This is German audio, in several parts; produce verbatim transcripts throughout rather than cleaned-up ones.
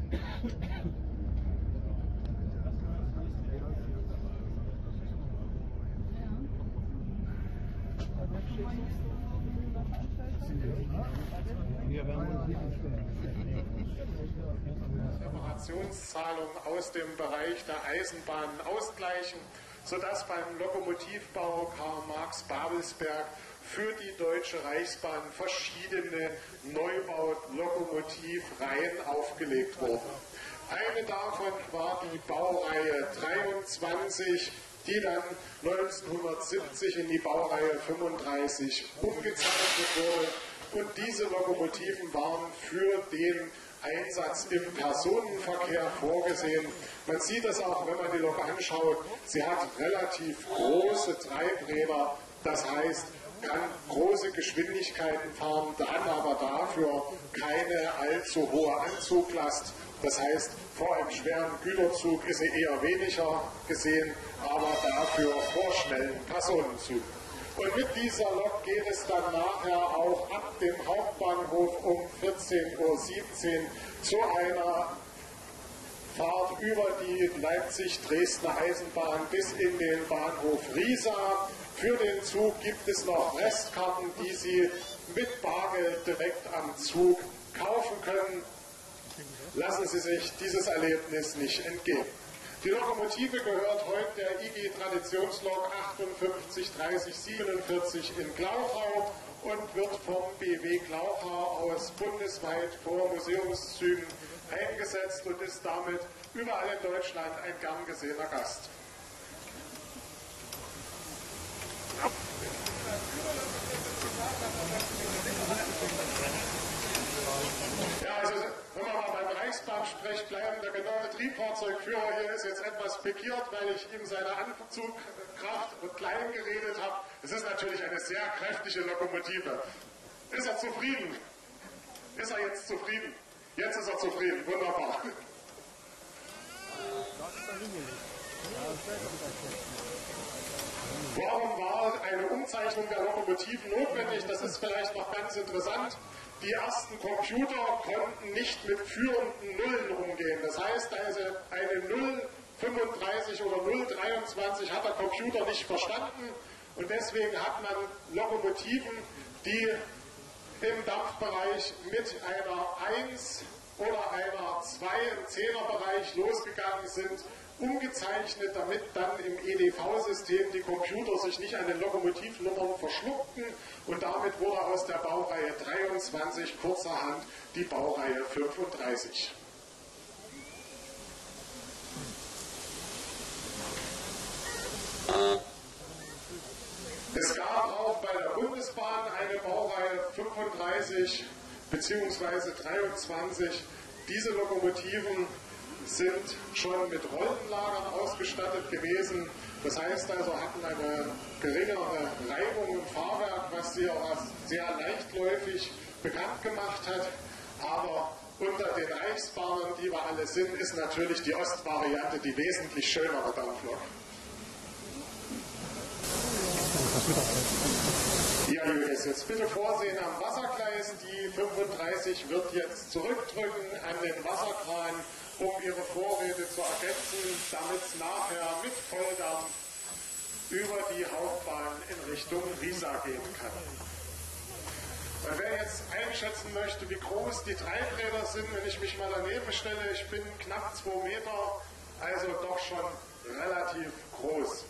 Reparationszahlungen aus dem Bereich der Eisenbahnen ausgleichen, sodass beim Lokomotivbau Karl-Marx-Babelsberg für die Deutsche Reichsbahn verschiedene Neubau-Lokomotivreihen aufgelegt wurden. Eine davon war die Baureihe dreiundzwanzig, die dann neunzehnhundertsiebzig in die Baureihe fünfunddreißig umgezeichnet wurde. Und diese Lokomotiven waren für den Einsatz im Personenverkehr vorgesehen. Man sieht das auch, wenn man die Lok anschaut. Sie hat relativ große Treibräder, das heißt, kann große Geschwindigkeiten fahren, dann aber dafür keine allzu hohe Anzuglast. Das heißt, vor einem schweren Güterzug ist sie eher weniger gesehen, aber dafür vor schnellen Personenzügen. Und mit dieser Lok geht es dann nachher auch ab dem Hauptbahnhof um vierzehn Uhr siebzehn zu einer Fahrt über die Leipzig-Dresdner Eisenbahn bis in den Bahnhof Riesa. Für den Zug gibt es noch Restkarten, die Sie mit Bargeld direkt am Zug kaufen können. Lassen Sie sich dieses Erlebnis nicht entgehen. Die Lokomotive gehört heute der I G Traditionslok achtundfünfzig dreißig siebenundvierzig in Glauchau und wird vom B W Glauchau aus bundesweit vor Museumszügen eingesetzt und ist damit überall in Deutschland ein gern gesehener Gast. Ja, also wenn man mal beim Reichsbahn spricht, bleiben der genaue Triebfahrzeugführer hier ist jetzt etwas pikiert, weil ich ihm seine Anzugkraft und klein geredet habe. Es ist natürlich eine sehr kräftige Lokomotive. Ist er zufrieden? Ist er jetzt zufrieden? Jetzt ist er zufrieden. Wunderbar. Warum war eine Umzeichnung der Lokomotiven notwendig? Das ist vielleicht noch ganz interessant. Die ersten Computer konnten nicht mit führenden Nullen umgehen. Das heißt, also eine null fünfunddreißig oder null dreiundzwanzig hat der Computer nicht verstanden. Und deswegen hat man Lokomotiven, die im Dampfbereich mit einer eins oder einer zwei im Zehnerbereich losgegangen sind, umgezeichnet, damit dann im E D V-System die Computer sich nicht an den Lokomotivnummern verschluckten und damit wurde aus der Baureihe dreiundzwanzig kurzerhand die Baureihe fünfunddreißig. Es gab auch bei der Bundesbahn eine Baureihe fünfunddreißig bzw. dreiundzwanzig. Diese Lokomotiven sind schon mit Rollenlagern ausgestattet gewesen. Das heißt also, hatten eine geringere Reibung im Fahrwerk, was sie auch als sehr leichtläufig bekannt gemacht hat. Aber unter den Reichsbahnern, die wir alle sind, ist natürlich die Ostvariante die wesentlich schönere Dampflok. Ja, Julius, jetzt bitte vorsehen am Wassergleis. Die fünfunddreißig wird jetzt zurückdrücken an den Wasserkran, um ihre Vorräte zu ergänzen, damit es nachher mit Volldampf über die Hauptbahn in Richtung Riesa gehen kann. Und wer jetzt einschätzen möchte, wie groß die Treibräder sind, wenn ich mich mal daneben stelle, ich bin knapp zwei Meter, also doch schon relativ groß.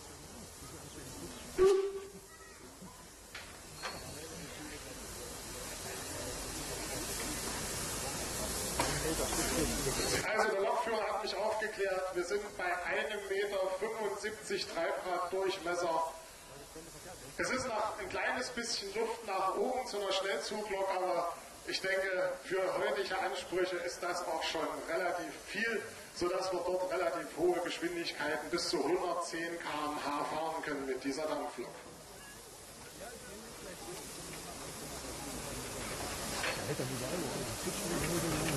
Also der Lokführer hat mich aufgeklärt, wir sind bei einem Meter fünfundsiebzig Treibhaddurchmesser. Es ist noch ein kleines bisschen Luft nach oben zu einer Schnellzuglok, aber ich denke, für heutige Ansprüche ist das auch schon relativ viel, sodass wir dort relativ hohe Geschwindigkeiten bis zu hundertzehn Kilometer pro Stunde fahren können mit dieser Dampflok.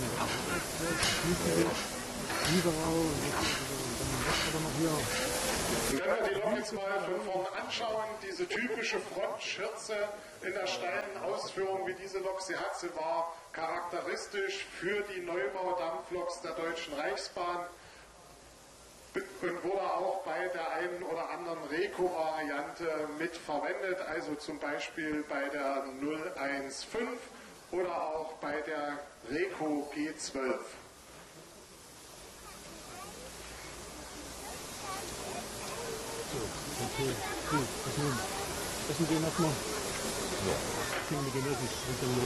Überall, dann noch hier. Und wenn wir die Lok jetzt mal von vorn anschauen, diese typische Frontschürze in der steilen Ausführung, wie diese Lok sie hat, sie war charakteristisch für die Neubau-Dampfloks der Deutschen Reichsbahn und wurde auch bei der einen oder anderen Reco-Variante mit verwendet, also zum Beispiel bei der null eins fünf oder auch bei der Reco G zwölf. Okay, cool. Also, essen gehen nochmal. Ja. Ich finde, wir gehen essen.